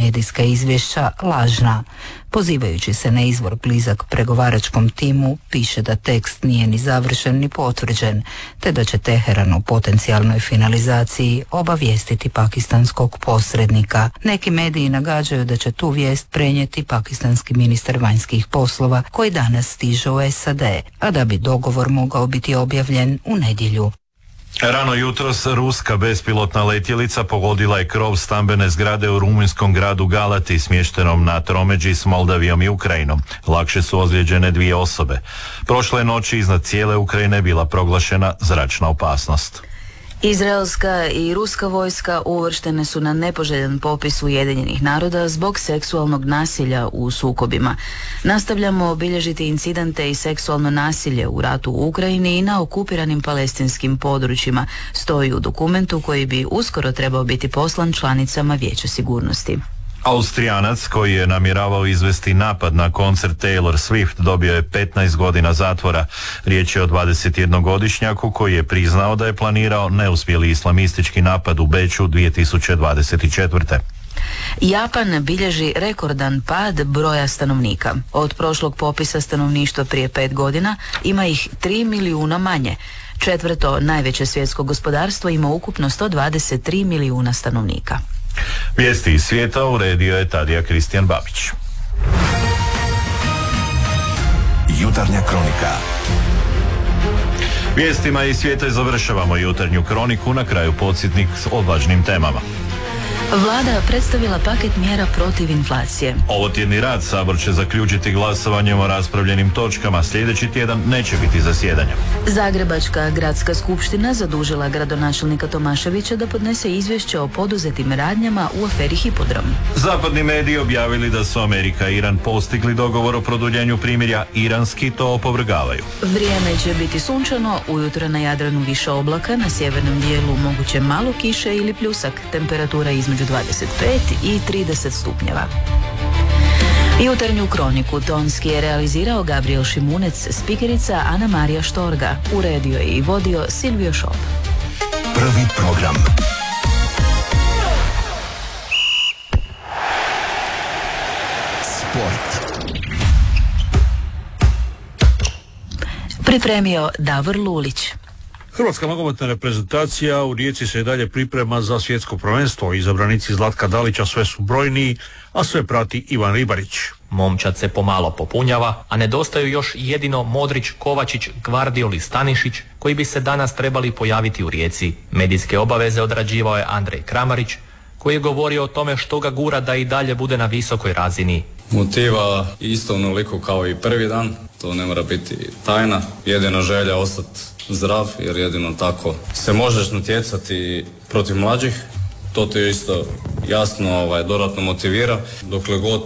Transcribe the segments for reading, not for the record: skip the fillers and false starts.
medijska izvješća lažna. Pozivajući se na izvor blizak pregovaračkom timu, piše da tekst nije ni završen ni potvrđen, te da će Teheran o potencijalnoj finalizaciji obavijestiti pakistanskog posrednika. Neki mediji nagađaju da će tu vijest prenijeti pakistanski ministar vanjskih poslova koji danas stiže u SAD, a da bi dogovor mogao biti objavljen u nedjelju. Rano jutros ruska bespilotna letjelica pogodila je krov stambene zgrade u rumunjskom gradu Galati smještenom na tromeđi s Moldavijom i Ukrajinom. Lakše su ozlijeđene 2 osobe. Prošle noći iznad cijele Ukrajine bila proglašena zračna opasnost. Izraelska i ruska vojska uvrštene su na nepoželjan popis Ujedinjenih naroda zbog seksualnog nasilja u sukobima. Nastavljamo obilježiti incidente i seksualno nasilje u ratu u Ukrajini i na okupiranim palestinskim područjima, stoji u dokumentu koji bi uskoro trebao biti poslan članicama Vijeća sigurnosti. Austrijanac koji je namjeravao izvesti napad na koncert Taylor Swift dobio je 15 godina zatvora. Riječ je o 21-godišnjaku koji je priznao da je planirao neuspjeli islamistički napad u Beču 2024. Japan bilježi rekordan pad broja stanovnika. Od prošlog popisa stanovništva prije 5 godina ima ih 3 milijuna manje. Četvrto najveće svjetsko gospodarstvo ima ukupno 123 milijuna stanovnika. Vijesti iz svijeta uredio je Tadija Kristijan Babić. Jutarnja kronika. Vijestima iz svijeta završavamo jutarnju kroniku, na kraju podsjetnik s odvažnim temama. Vlada predstavila paket mjera protiv inflacije. Ovotjedni rad Sabor će zaključiti glasovanjem o raspravljenim točkama. Sljedeći tjedan neće biti zasjedanja. Zagrebačka gradska skupština zadužila gradonačelnika Tomaševića da podnese izvješće o poduzetim radnjama u aferi Hipodrom. Zapadni mediji objavili da su Amerika i Iran postigli dogovor o produljenju primirja. Iranski to opovrgavaju. Vrijeme će biti sunčano, ujutro na Jadranu više oblaka, na sjevernom dijelu moguće malo kiše ili pljusak. Temperatura između 25 i 30 stupnjeva. Jutarnju kroniku tonski je realizirao Gabriel Šimunec, spikerica Ana Marija Štorga, uredio je i vodio Silvio Šop. Prvi program. Sport. Pripremio Davor Lulić. Hrvatska nogometna reprezentacija u Rijeci se i dalje priprema za svjetsko prvenstvo. Izabranici Zlatka Dalića sve su brojniji, a sve prati Ivan Ribarić. Momčad se pomalo popunjava, a nedostaju još jedino Modrić, Kovačić, Gvardiol i Stanišić, koji bi se danas trebali pojaviti u Rijeci. Medijske obaveze odrađivao je Andrej Kramarić, koji je govorio o tome što ga gura da i dalje bude na visokoj razini. Motiva isto onoliko kao i prvi dan, to ne mora biti tajna. Jedina želja ostati zdrav, jer jedino tako se možeš natjecati protiv mlađih. To te isto jasno dodatno motivira. Dokle god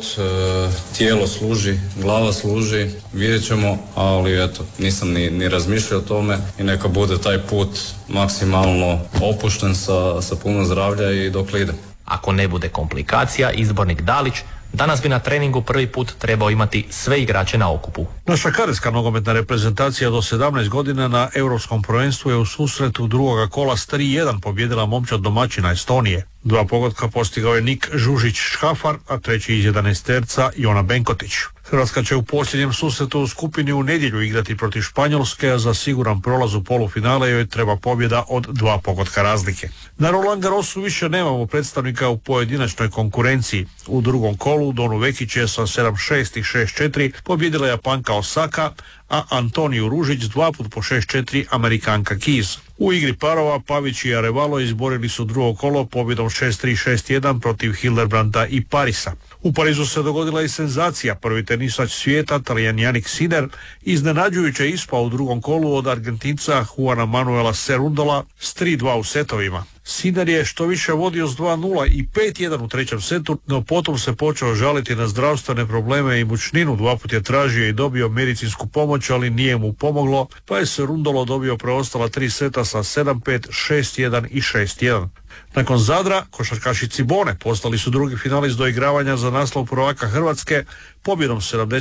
tijelo služi, glava služi, vidjet ćemo, ali eto, nisam ni razmišljao o tome i neka bude taj put maksimalno opušten sa puno zdravlja i dokle ide. Ako ne bude komplikacija, izbornik Dalić danas bi na treningu prvi put trebao imati sve igrače na okupu. Naša kadetska nogometna reprezentacija do 17 godina na Europskom prvenstvu je u susretu drugoga kola s 3-1 pobjedila momčad domaćina Estonije. 2 pogotka postigao je Nik Žužić-Škafar, a treći iz 11-terca Jona Benkotić. Hrvatska će u posljednjem susretu u skupini u nedjelju igrati protiv Španjolske, a za siguran prolaz u polufinale joj treba pobjeda od 2 pogotka razlike. Na Roland Garrosu više nemamo predstavnika u pojedinačnoj konkurenciji. U drugom kolu Donu Vekić je sa 7-6 i 6-4 pobjedila Japanka Osaka, a Antoniju Ružić 2 put po 6-4 Amerikanka Keys. U igri parova Pavić i Arevalo izborili su drugo kolo pobjedom 6-3, 6-1 protiv Hildebranda i Parisa. U Parizu se dogodila i senzacija. Prvi tenisač svijeta, Talijan Jannik Sinner, iznenađujuće ispao u drugom kolu od Argentinca Juana Manuela Cerundola s 3-2 u setovima. Sinner je što više vodio s 2-0 i 5-1 u trećem setu, no potom se počeo žaliti na zdravstvene probleme i mučninu. 2 put je tražio i dobio medicinsku pomoć, ali nije mu pomoglo, pa je Cerundolo dobio preostala 3 seta sa 7-5, 6-1 i 6-1. Nakon Zadra, košarkaši Cibone postali su drugi finalist doigravanja za naslov prvaka Hrvatske pobjedom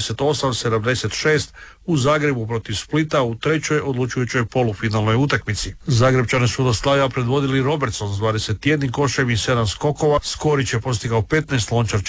78-76 u Zagrebu protiv Splita u trećoj odlučujućoj polufinalnoj utakmici. Zagrebčane su do slaja predvodili Robertson s 21 košem i 7 skokova, Skorić je postigao 15, Lončar